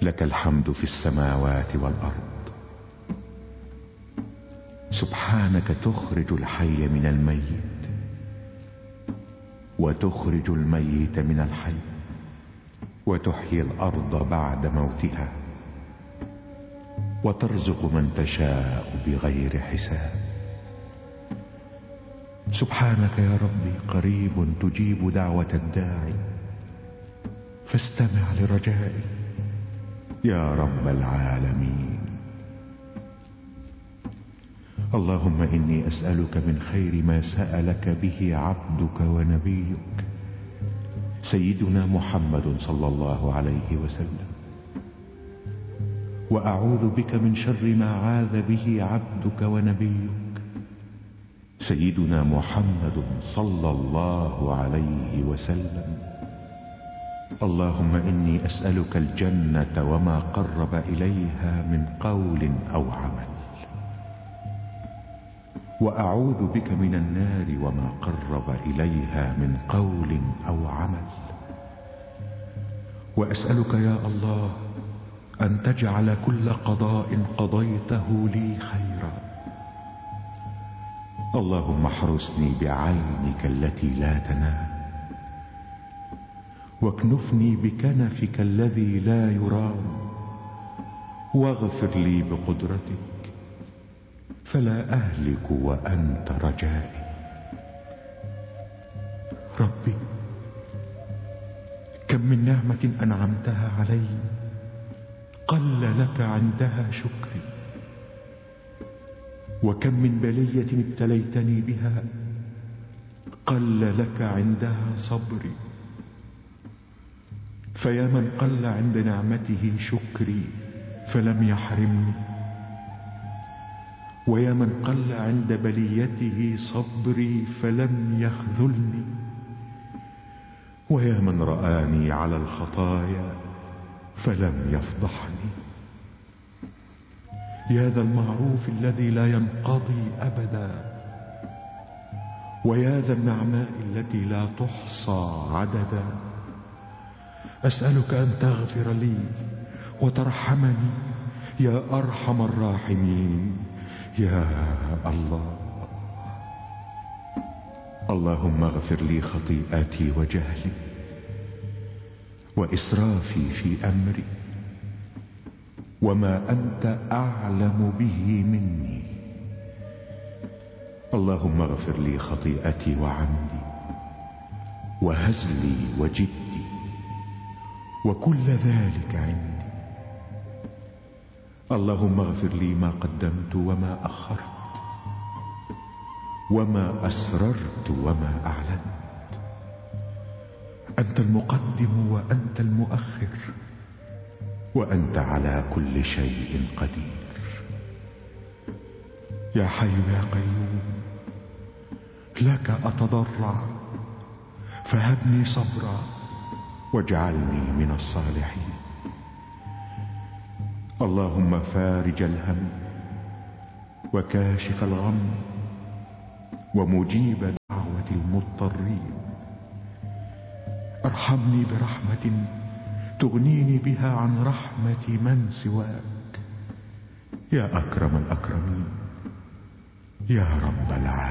لك الحمد في السماوات والأرض. سبحانك تخرج الحي من الميت وتخرج الميت من الحي وتحيي الأرض بعد موتها وترزق من تشاء بغير حساب. سبحانك يا ربي قريب تجيب دعوة الداعي فاستمع لرجائي يا رب العالمين. اللهم إني أسألك من خير ما سألك به عبدك ونبيك سيدنا محمد صلى الله عليه وسلم، وأعوذ بك من شر ما عاذ به عبدك ونبيك سيدنا محمد صلى الله عليه وسلم. اللهم إني أسألك الجنة وما قرب إليها من قول أو عمل، وأعوذ بك من النار وما قرب إليها من قول أو عمل. وأسألك يا الله أن تجعل كل قضاء قضيته لي خيرا. اللهم احرسني بعينك التي لا تنام واكنفني بكنفك الذي لا يرام، واغفر لي بقدرتك فلا أهلك وأنت رجائي. ربي كم من نعمة أنعمتها علي قل لك عندها شكري، وكم من بلية ابتليتني بها قل لك عندها صبري. فيا من قل عند نعمته شكري فلم يحرمني، ويا من قل عند بليته صبري فلم يخذلني، ويا من رآني على الخطايا فلم يفضحني. يا ذا المعروف الذي لا ينقضي أبدا، ويا ذا النعماء التي لا تحصى عددا، أسألك أن تغفر لي وترحمني يا أرحم الراحمين يا الله. اللهم اغفر لي خطيئتي وجهلي وإسرافي في أمري وما أنت أعلم به مني. اللهم اغفر لي خطيئتي وعمدي وهزلي وجدي وكل ذلك عندي. اللهم اغفر لي ما قدمت وما أخرت وما أسررت وما أعلنت. أنت المقدم وأنت المؤخر وأنت على كل شيء قدير. يا حي يا قيوم لك أتضرع فهبني صبرا واجعلني من الصالحين. اللهم فارج الهم وكاشف الغم ومجيب دعوة المضطرين، ارحمني برحمة تغنيني بها عن رحمة من سواك يا أكرم الأكرمين يا رب العالمين.